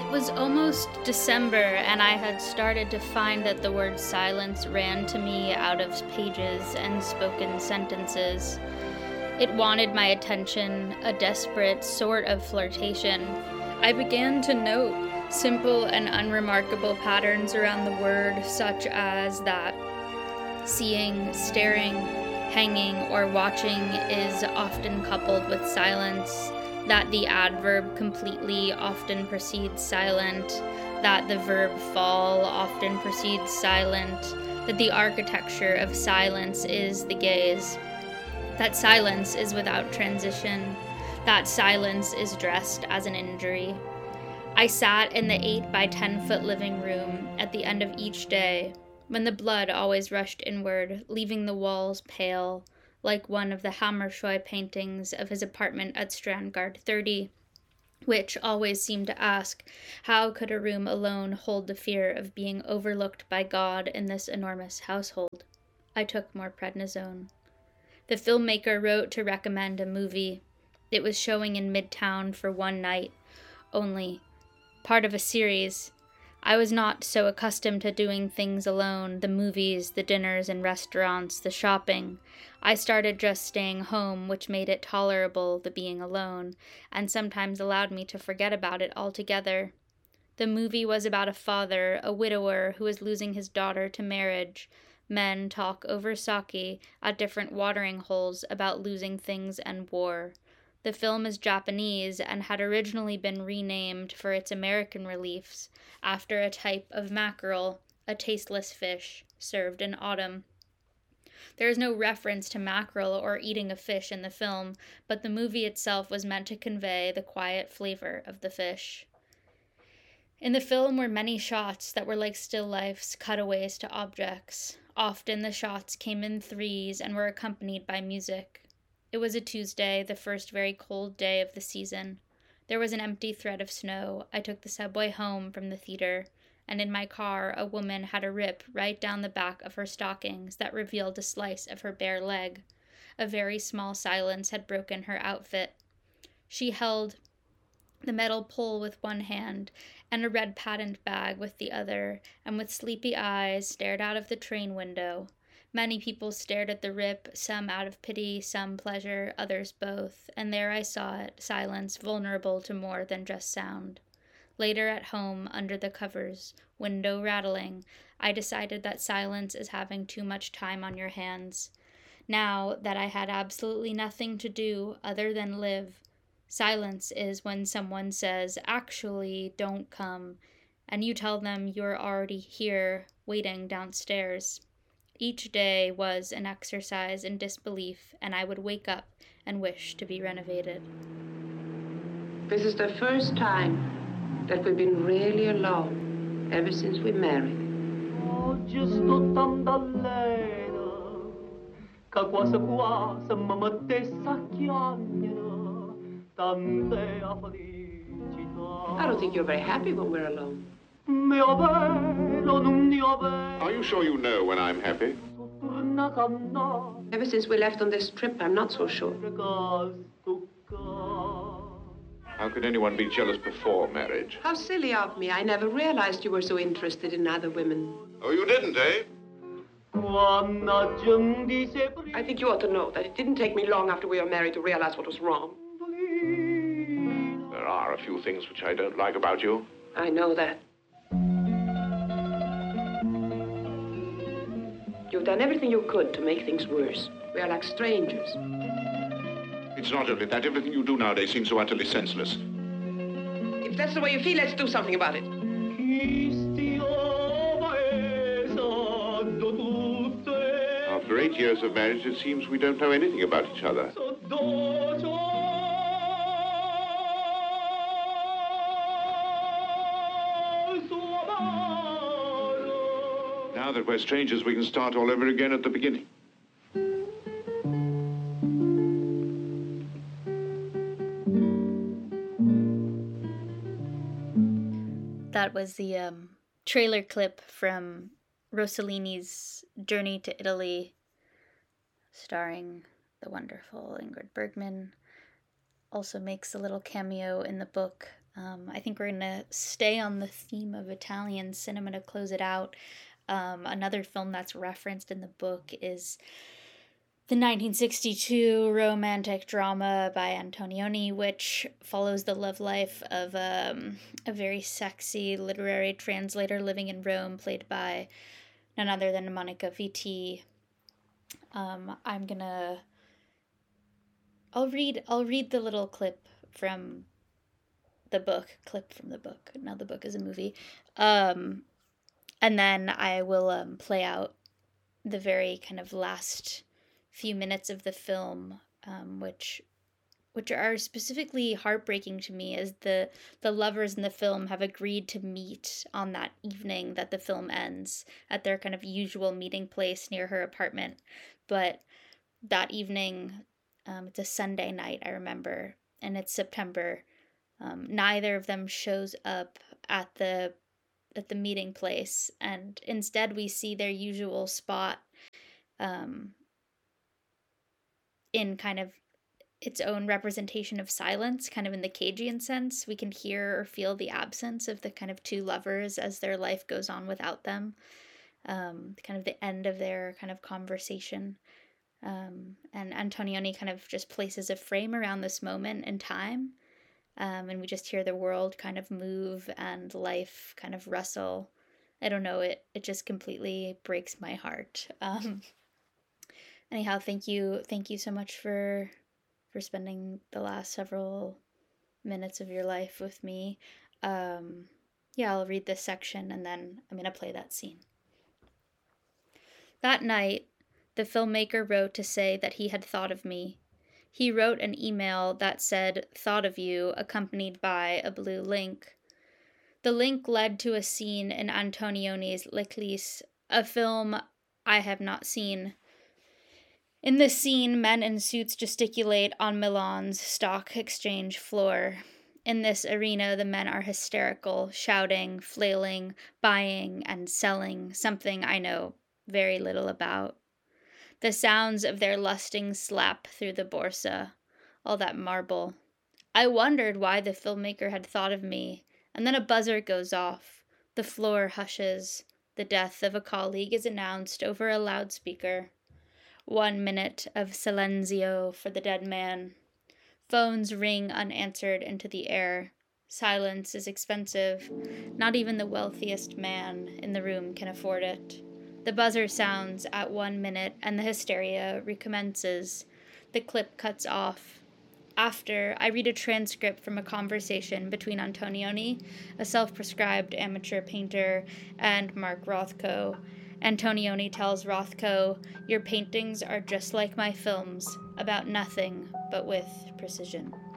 was almost December, and I had started to find that the word silence ran to me out of pages and spoken sentences. It wanted my attention, a desperate sort of flirtation. I began to note simple and unremarkable patterns around the word, such as that seeing, staring, hanging, or watching is often coupled with silence, that the adverb completely often precedes silent, that the verb fall often precedes silent, that the architecture of silence is the gaze, that silence is without transition, that silence is dressed as an injury. I sat in the 8 by 10 foot living room at the end of each day, when the blood always rushed inward, leaving the walls pale, like one of the Hammershøi paintings of his apartment at Strandgard 30, which always seemed to ask, how could a room alone hold the fear of being overlooked by God in this enormous household? I took more prednisone. The filmmaker wrote to recommend a movie. It was showing in Midtown for one night only, part of a series. I was not so accustomed to doing things alone, the movies, the dinners and restaurants, the shopping. I started just staying home, which made it tolerable, the being alone, and sometimes allowed me to forget about it altogether. The movie was about a father, a widower, who was losing his daughter to marriage. Men talk over sake at different watering holes about losing things and war. The film is Japanese and had originally been renamed for its American reliefs after a type of mackerel, a tasteless fish, served in autumn. There is no reference to mackerel or eating a fish in the film, but the movie itself was meant to convey the quiet flavor of the fish. In the film were many shots that were like still lifes, cutaways to objects. Often the shots came in threes and were accompanied by music. It was a Tuesday, the first very cold day of the season. There was an empty thread of snow. I took the subway home from the theater, and in my car a woman had a rip right down the back of her stockings that revealed a slice of her bare leg. A very small silence had broken her outfit. She held the metal pole with one hand and a red patent bag with the other, and with sleepy eyes stared out of the train window. Many people stared at the rip, some out of pity, some pleasure, others both, and there I saw it, silence vulnerable to more than just sound. Later at home, under the covers, window rattling, I decided that silence is having too much time on your hands. Now that I had absolutely nothing to do other than live, silence is when someone says, actually, don't come, and you tell them you're already here, waiting downstairs. Each day was an exercise in disbelief, and I would wake up and wish to be renovated. This is the first time that we've been really alone ever since we married. Oggi sto tanto allegra, che quasi quasi mamma stessa chiamano, tante a felicità. I don't think you're very happy when we're alone. Mio bello, non mio bello. Are you sure you know when I'm happy? Ever since we left on this trip, I'm not so sure. How could anyone be jealous before marriage? How silly of me. I never realized you were so interested in other women. Oh, you didn't, eh? I think you ought to know that it didn't take me long after we were married to realize what was wrong. There are a few things which I don't like about you. I know that. You've done everything you could to make things worse. We are like strangers. It's not only that. Everything you do nowadays seems so utterly senseless. If that's the way you feel, let's do something about it. After 8 years of marriage, it seems we don't know anything about each other. Now that we're strangers, we can start all over again at the beginning. That was the trailer clip from Rossellini's Journey to Italy, starring the wonderful Ingrid Bergman. Also makes a little cameo in the book. I think we're going to stay on the theme of Italian cinema to close it out. Another film that's referenced in the book is the 1962 romantic drama by Antonioni, which follows the love life of a very sexy literary translator living in Rome, played by none other than Monica Vitti. I'll read the little clip from the book. Now the book is a movie. And then I will play out the very kind of last few minutes of the film, which are specifically heartbreaking to me, as the lovers in the film have agreed to meet on that evening that the film ends at their kind of usual meeting place near her apartment. But that evening, it's a Sunday night, I remember, and it's September. Neither of them shows up at the meeting place, and instead we see their usual spot in kind of its own representation of silence, kind of in the Cagean sense. We can hear or feel the absence of the kind of two lovers as their life goes on without them, kind of the end of their kind of conversation. And Antonioni kind of just places a frame around this moment in time, and we just hear the world kind of move and life kind of rustle. I don't know, it just completely breaks my heart. Anyhow, thank you so much for spending the last several minutes of your life with me. I'll read this section and then I'm going to play that scene. That night, the filmmaker wrote to say that he had thought of me. He wrote an email that said, "Thought of you," accompanied by a blue link. The link led to a scene in Antonioni's L'Eclisse, a film I have not seen. In this scene, men in suits gesticulate on Milan's stock exchange floor. In this arena, the men are hysterical, shouting, flailing, buying, and selling something I know very little about. The sounds of their lusting slap through the borsa, all that marble. I wondered why the filmmaker had thought of me, and then a buzzer goes off. The floor hushes. The death of a colleague is announced over a loudspeaker. 1 minute of silenzio for the dead man. Phones ring unanswered into the air. Silence is expensive. Not even the wealthiest man in the room can afford it. The buzzer sounds at 1 minute and the hysteria recommences. The clip cuts off. After, I read a transcript from a conversation between Antonioni, a self-prescribed amateur painter, and Mark Rothko. Antonioni tells Rothko, "Your paintings are just like my films, about nothing, but with precision."